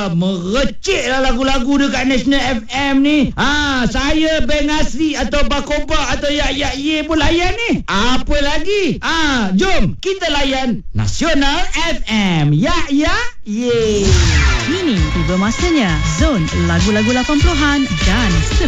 merecik lah lagu-lagu dekat National FM ni. Saya Beng Asri atau Bakoba atau Yak Ye pun layan ni. Apa lagi? Jom kita layan Nasional FM. Yak Ye. Kini tiba masanya Zone lagu-lagu 80-an dan